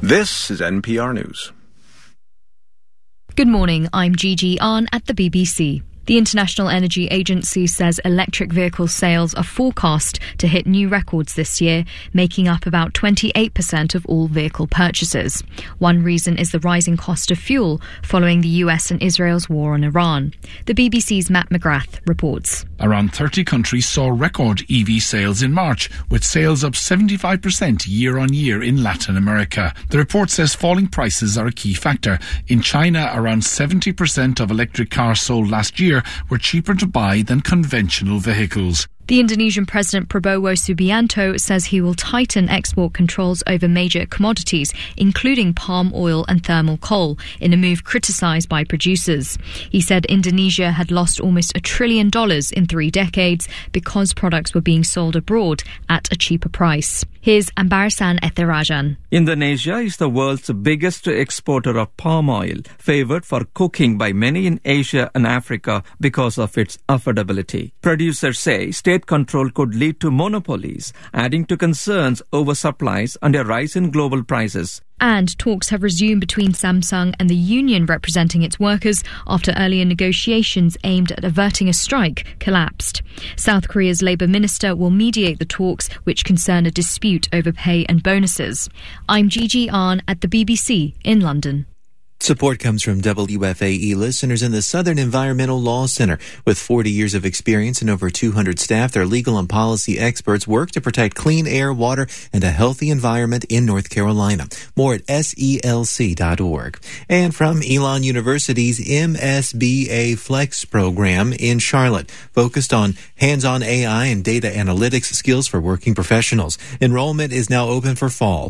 This is NPR News. Good morning, I'm Gigi Ahn at the BBC. The International Energy Agency says electric vehicle sales are forecast to hit new records this year, making up about 28% of all vehicle purchases. One reason is the rising cost of fuel following the US and Israel's war on Iran. The BBC's Matt McGrath reports. Around 30 countries saw record EV sales in March, with sales up 75% year on year in Latin America. The report says falling prices are a key factor. In China, around 70% of electric cars sold last year were cheaper to buy than conventional vehicles. The Indonesian President Prabowo Subianto says he will tighten export controls over major commodities, including palm oil and thermal coal, in a move criticised by producers. He said Indonesia had lost almost $1 trillion in 3 decades because products were being sold abroad at a cheaper price. Here's Ambarasan Ethirajan. Indonesia is the world's biggest exporter of palm oil, favoured for cooking by many in Asia and Africa because of its affordability. Producers say state control could lead to monopolies, adding to concerns over supplies and a rise in global prices. And talks have resumed between Samsung and the union representing its workers after earlier negotiations aimed at averting a strike collapsed. South Korea's Labour Minister will mediate the talks, which concern a dispute over pay and bonuses. I'm Gigi Ahn at the BBC in London. Support comes from WFAE listeners in the Southern Environmental Law Center. With 40 years of experience and over 200 staff, their legal and policy experts work to protect clean air, water, and a healthy environment in North Carolina. More at selc.org. And from Elon University's MSBA Flex program in Charlotte, focused on hands-on AI and data analytics skills for working professionals. Enrollment is now open for fall.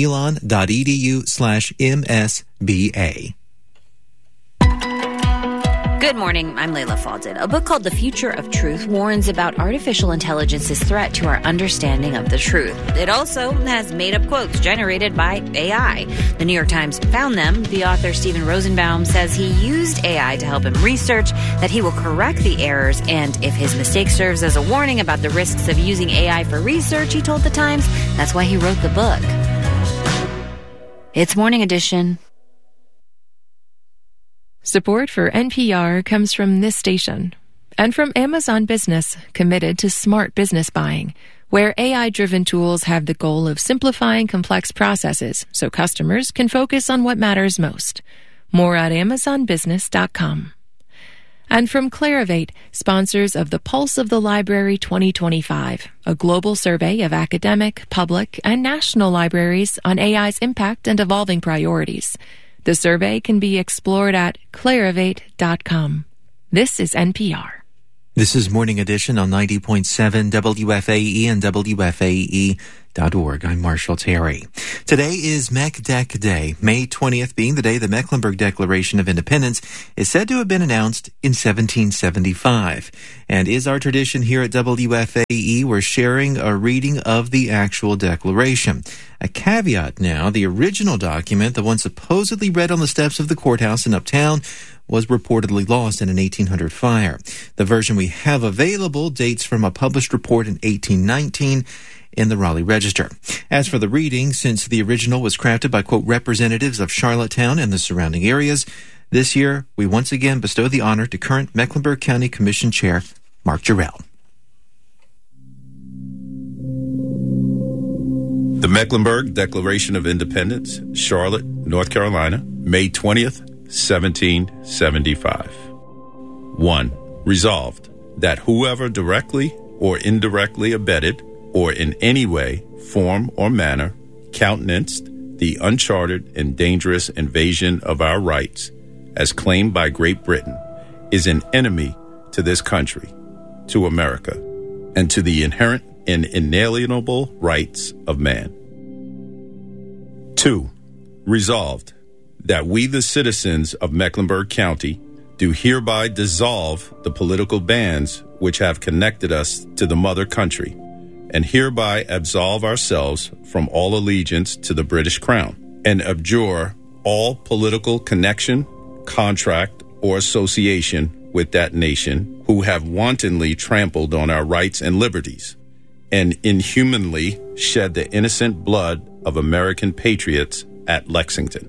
elon.edu/MSBA. Good morning, I'm Layla Faldin. A book called The Future of Truth warns about artificial intelligence's threat to our understanding of the truth. It also has made-up quotes generated by AI. The New York Times found them. The author, Stephen Rosenbaum, says he used AI to help him research, that he will correct the errors, and if his mistake serves as a warning about the risks of using AI for research, he told the Times, that's why he wrote the book. It's Morning Edition. Support for NPR comes from this station and from Amazon Business, committed to smart business buying, where AI-driven tools have the goal of simplifying complex processes so customers can focus on what matters most. More at amazonbusiness.com. And from Clarivate, sponsors of the Pulse of the Library 2025, a global survey of academic, public, and national libraries on AI's impact and evolving priorities. The survey can be explored at clarivate.com. This is NPR. This is Morning Edition on 90.7 WFAE and WFAE.org. I'm Marshall Terry. Today is MecDec Day, May 20th being the day the Mecklenburg Declaration of Independence is said to have been announced in 1775. And is our tradition here at WFAE, we're sharing a reading of the actual declaration. A caveat now, the original document, the one supposedly read on the steps of the courthouse in Uptown, was reportedly lost in an 1800 fire. The version we have available dates from a published report in 1819 in the Raleigh Register. As for the reading, since the original was crafted by, quote, representatives of Charlottetown and the surrounding areas, this year we once again bestow the honor to current Mecklenburg County Commission Chair Mark Jarrell. The Mecklenburg Declaration of Independence, Charlotte, North Carolina, May 20th, 1775. 1. Resolved that whoever directly or indirectly abetted or in any way, form, or manner countenanced the unchartered and dangerous invasion of our rights as claimed by Great Britain is an enemy to this country, to America, and to the inherent and inalienable rights of man. 2. Resolved that we, the citizens of Mecklenburg County, do hereby dissolve the political bands which have connected us to the mother country, and hereby absolve ourselves from all allegiance to the British Crown, and abjure all political connection, contract, or association with that nation who have wantonly trampled on our rights and liberties, and inhumanly shed the innocent blood of American patriots at Lexington.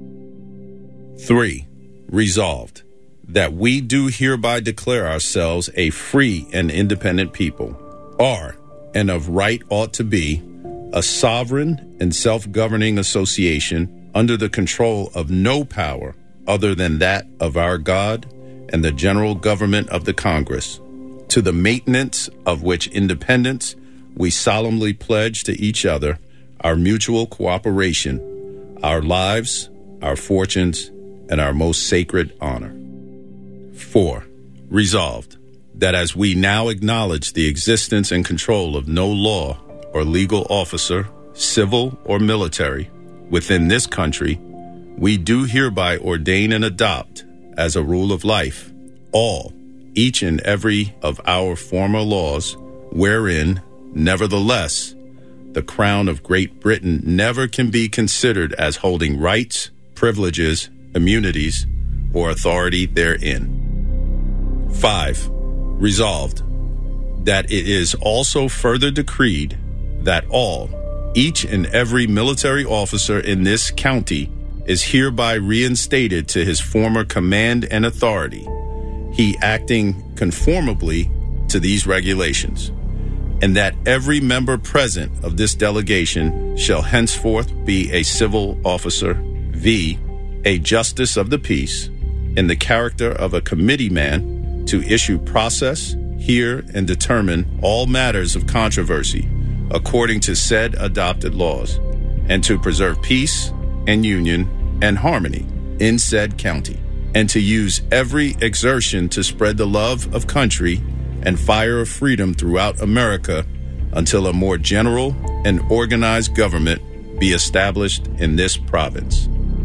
3. Resolved, that we do hereby declare ourselves a free and independent people, are, and of right ought to be, a sovereign and self-governing association under the control of no power other than that of our God and the general government of the Congress, to the maintenance of which independence we solemnly pledge to each other our mutual cooperation, our lives, our fortunes, and our most sacred honor. 4. Resolved, that as we now acknowledge the existence and control of no law or legal officer, civil or military, within this country, we do hereby ordain and adopt, as a rule of life, all, each and every of our former laws, wherein, nevertheless, the Crown of Great Britain never can be considered as holding rights, privileges, immunities, or authority therein. 5. Resolved, that it is also further decreed that all, each and every military officer in this county is hereby reinstated to his former command and authority, he acting conformably to these regulations, and that every member present of this delegation shall henceforth be a civil officer, v. a justice of the peace, in the character of a committee man, to issue process, hear, and determine all matters of controversy according to said adopted laws, and to preserve peace and union and harmony in said county, and to use every exertion to spread the love of country and fire of freedom throughout America until a more general and organized government be established in this province.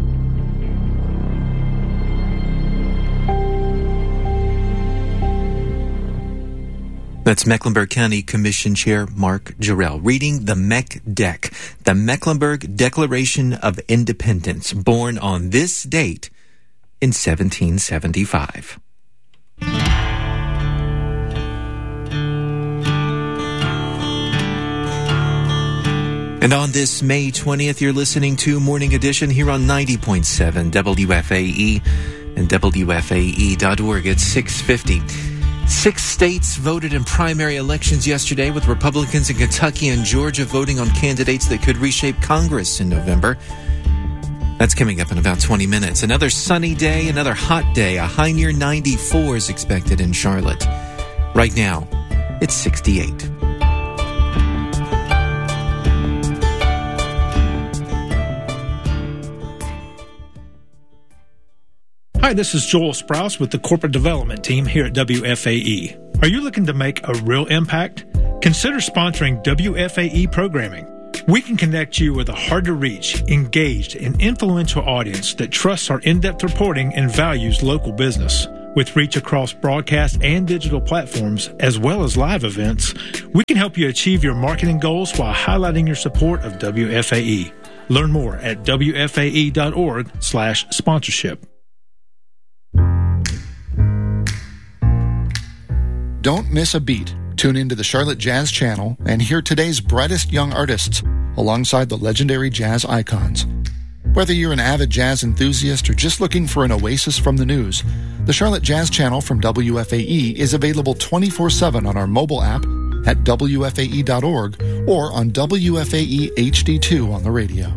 That's Mecklenburg County Commission Chair Mark Jarrell reading the MECDEC, the Mecklenburg Declaration of Independence, born on this date in 1775. And on this May 20th, you're listening to Morning Edition here on 90.7 WFAE and WFAE.org at 6:50. 6 states voted in primary elections yesterday, with Republicans in Kentucky and Georgia voting on candidates that could reshape Congress in November. That's coming up in about 20 minutes. Another sunny day, another hot day. A high near 94 is expected in Charlotte. Right now, it's 68. Hi, this is Joel Sprouse with the Corporate Development Team here at WFAE. Are you looking to make a real impact? Consider sponsoring WFAE programming. We can connect you with a hard-to-reach, engaged, and influential audience that trusts our in-depth reporting and values local business. With reach across broadcast and digital platforms, as well as live events, we can help you achieve your marketing goals while highlighting your support of WFAE. Learn more at WFAE.org/sponsorship. Don't miss a beat. Tune into the Charlotte Jazz Channel and hear today's brightest young artists alongside the legendary jazz icons. Whether you're an avid jazz enthusiast or just looking for an oasis from the news, the Charlotte Jazz Channel from WFAE is available 24/7 on our mobile app at WFAE.org or on WFAE HD2 on the radio.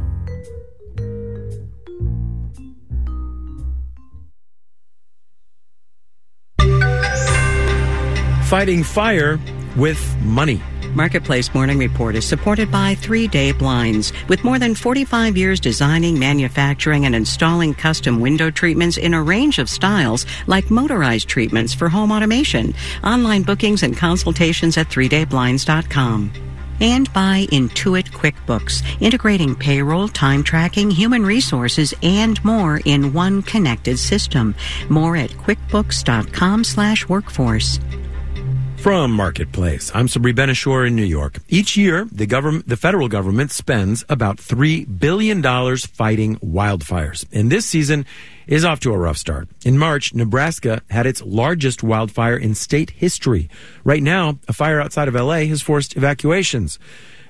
Fighting fire with money. Marketplace Morning Report is supported by 3 Day Blinds. With more than 45 years designing, manufacturing, and installing custom window treatments in a range of styles, like motorized treatments for home automation. Online bookings and consultations at 3dayblinds.com. And by Intuit QuickBooks, integrating payroll, time tracking, human resources, and more in one connected system. More at quickbooks.com/workforce. From Marketplace, I'm Sabri Benishore in New York. Each year, the federal government spends about $3 billion fighting wildfires. And this season is off to a rough start. In March, Nebraska had its largest wildfire in state history. Right now, a fire outside of LA has forced evacuations.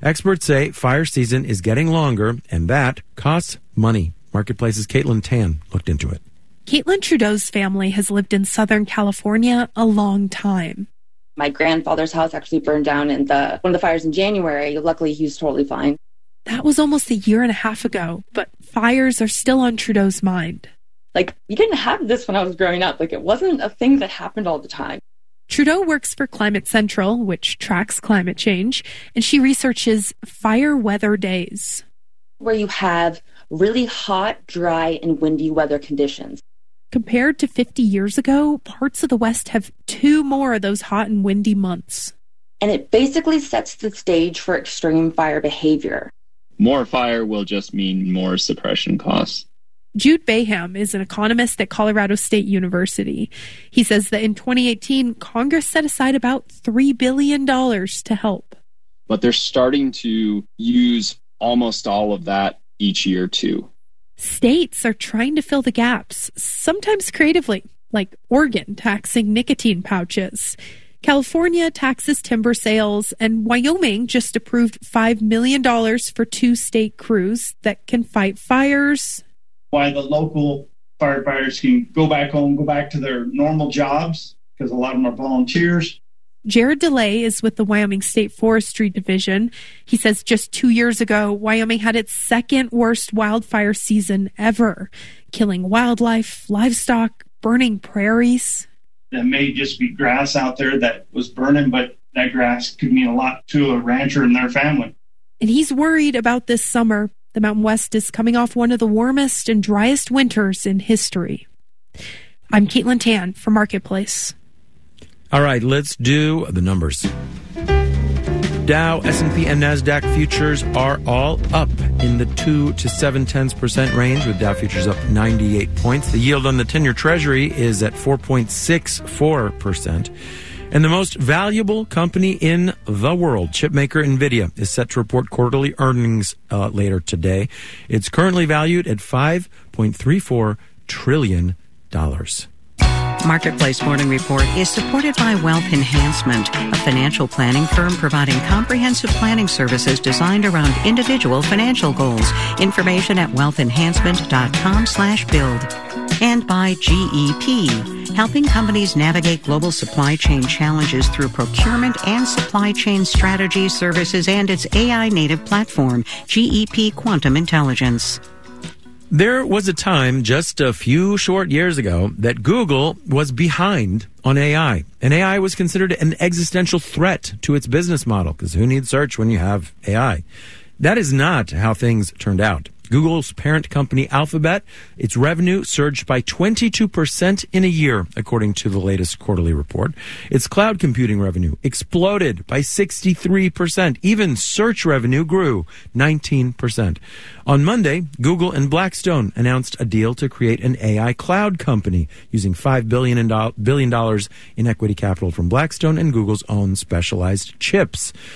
Experts say fire season is getting longer, and that costs money. Marketplace's Caitlin Tan looked into it. Caitlin Trudeau's family has lived in Southern California a long time. My grandfather's house actually burned down in one of the fires in January. Luckily, he was totally fine. That was almost a year and a half ago, but fires are still on Trudeau's mind. You didn't have this when I was growing up. It wasn't a thing that happened all the time. Trudeau works for Climate Central, which tracks climate change, and she researches fire weather days, where you have really hot, dry, and windy weather conditions. Compared to 50 years ago, parts of the West have 2 more of those hot and windy months. And it basically sets the stage for extreme fire behavior. More fire will just mean more suppression costs. Jude Baham is an economist at Colorado State University. He says that in 2018, Congress set aside about $3 billion to help. But they're starting to use almost all of that each year, too. States are trying to fill the gaps, sometimes creatively, like Oregon taxing nicotine pouches. California taxes timber sales, and Wyoming just approved $5 million for 2 state crews that can fight fires. Why the local firefighters can go back home, go back to their normal jobs, because a lot of them are volunteers. Jared DeLay is with the Wyoming State Forestry Division. He says just 2 years ago, Wyoming had its 2nd worst wildfire season ever, killing wildlife, livestock, burning prairies. That may just be grass out there that was burning, but that grass could mean a lot to a rancher and their family. And he's worried about this summer. The Mountain West is coming off one of the warmest and driest winters in history. I'm Caitlin Tan for Marketplace. All right, let's do the numbers. Dow, S&P, and NASDAQ futures are all up in the 2 to 0.7% range, with Dow futures up 98 points. The yield on the 10-year Treasury is at 4.64%. And the most valuable company in the world, chipmaker NVIDIA, is set to report quarterly earnings later today. It's currently valued at $5.34 trillion. Marketplace Morning Report is supported by Wealth Enhancement, a financial planning firm providing comprehensive planning services designed around individual financial goals. Information at wealthenhancement.com/build. And by GEP, helping companies navigate global supply chain challenges through procurement and supply chain strategy services and its AI-native platform, GEP Quantum Intelligence. There was a time just a few short years ago that Google was behind on AI. And AI was considered an existential threat to its business model, because who needs search when you have AI? That is not how things turned out. Google's parent company Alphabet, its revenue surged by 22% in a year, according to the latest quarterly report. Its cloud computing revenue exploded by 63%. Even search revenue grew 19%. On Monday, Google and Blackstone announced a deal to create an AI cloud company using $5 billion in equity capital from Blackstone and Google's own specialized chips.